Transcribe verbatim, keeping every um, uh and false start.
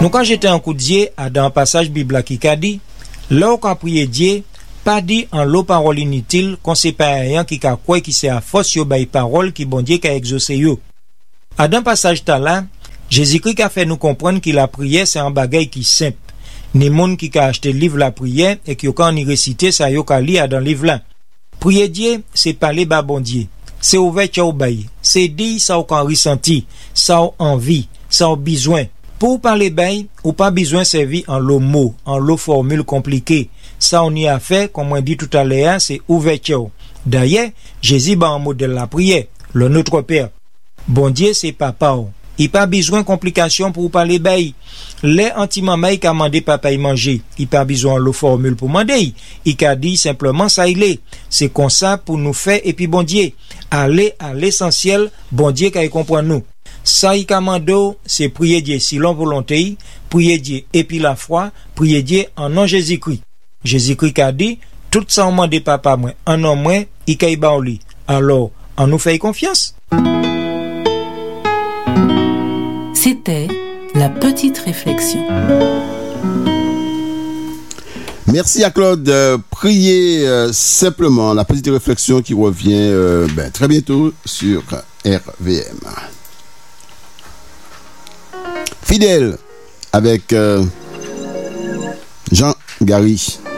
Nous quand j'étais en coup de Dieu, dans un passage biblique qui a dit, là où on prié Dieu, pas dit en l'eau parole inutile, qu'on sait pas rien qui a quoi qui c'est à force yo bay parole qui bon Dieu qui a exaucé yo. À dans passage ta là, Jésus-Christ a fait nous comprendre que la prière c'est un bagage qui simple. Ni monde qui a acheté le livre la prière et qui quand on réciter ça yo ka lire dans livre là. Prier Dieu, c'est parler ba bon Dieu. C'est ouvert au bail. C'est dire ça ou qu'on ressenti, ça ou envie, ça ou besoin. Pour parler bail, ou pas besoin servir en l'eau mot, en l'eau formule compliquée. Ça on y a fait, comme on dit tout à l'heure, c'est ouverture. D'ailleurs, Jésus ba un modèle la prière, le Notre Père. Bon Dieu, c'est papa. Il pas besoin de complications pour parler bail. Les anti-maman qui a demandé papa y manger, il pas besoin de l'eau formule pour demander. Il a dit simplement ça il est. C'est comme ça pour nous faire et puis bon Dieu, aller à l'essentiel, bon Dieu qui comprend nous. Ça y commando, c'est prier Dieu si l'on volonté, prier Dieu et puis la foi, prier Dieu en nom Jésus-Christ. Jésus-Christ a dit tout ça on demande papa moi, en nom moi, il kay ba lui. Alors, on nous fait confiance. C'était la petite réflexion. Merci à Claude. Euh, priez euh, simplement la petite réflexion qui revient euh, ben, très bientôt sur R V M. Fidèle avec euh, Jean Gary.